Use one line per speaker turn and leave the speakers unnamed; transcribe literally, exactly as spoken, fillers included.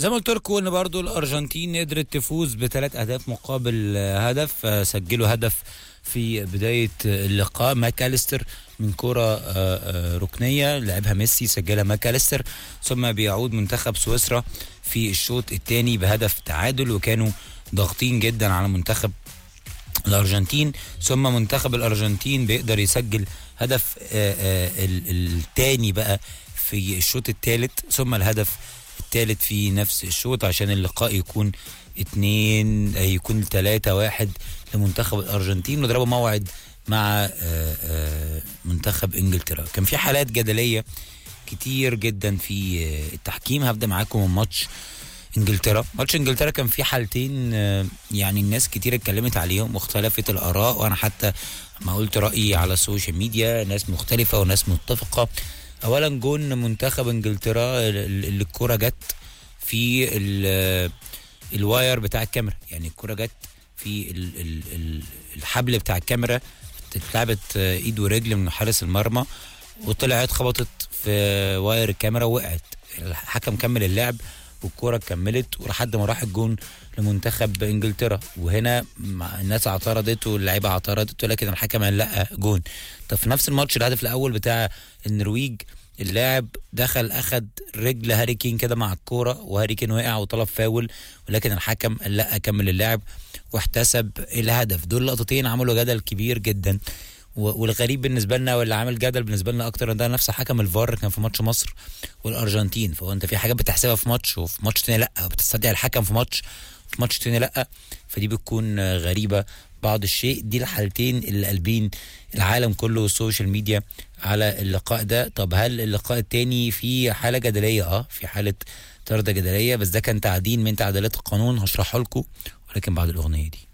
زي ما قلت لكم ان برضو الارجنتين قدرت تفوز بثلاث اهداف مقابل هدف. سجلوا هدف في بدايه اللقاء ماكاليستر من كره ركنيه لعبها ميسي، سجلها ماكاليستر، ثم بيعود منتخب سويسرا في الشوط الثاني بهدف تعادل، وكانوا ضاغطين جدا على منتخب الارجنتين، ثم منتخب الارجنتين بيقدر يسجل هدف الثاني بقى في الشوط الثالث، ثم الهدف الثالث في نفس الشوط عشان اللقاء يكون اتنين يكون تلاتة واحد لمنتخب الارجنتين، وضربوا موعد مع منتخب انجلترا. كان في حالات جدلية كتير جدا في التحكيم. هبدأ معاكم من ماتش انجلترا. ماتش انجلترا كان في حالتين يعني الناس كتير اتكلمت عليهم واختلفت الاراء، وانا حتى ما قلت رايي على السوشيال ميديا، ناس مختلفه وناس متفقه. اولا جون منتخب انجلترا اللي الكره جت في الواير بتاع الكاميرا، يعني الكره جت في الحبل بتاع الكاميرا، اتلعبت ايد ورجل من حارس المرمى وطلعت خبطت في واير الكاميرا ووقعت. الحكم كمل اللعب والكرة كملت ولحد ما راح الجون لمنتخب انجلترا، وهنا الناس اعترضت واللعيبه اعترضت، ولكن الحكم قال لا جون. طب في نفس الماتش الهدف الاول بتاع النرويج اللاعب دخل اخد رجل هاري كين كده مع الكوره، وهاري كين وقع وطلب فاول، ولكن الحكم قال لا كمل اللعب واحتسب الهدف. دول لقطتين عملوا جدل كبير جدا، والغريب بالنسبه لنا واللي عامل جدل بالنسبه لنا اكتر ان ده نفس حكم الفار كان في ماتش مصر والارجنتين. فهو انت في حاجات بتحسبها في ماتش وفي ماتش تاني لا، بتستدعي الحكم في ماتش في ماتش تاني لا، فدي بتكون غريبه بعض الشيء. دي الحالتين اللي قلبين العالم كله والسوشيال ميديا على اللقاء ده. طب هل اللقاء التاني في حاله جدليه؟ اه في حاله طرد جدليه، بس ده كان تعديل من تعديلات القانون هشرحه لكم ولكن بعد الاغنيه دي.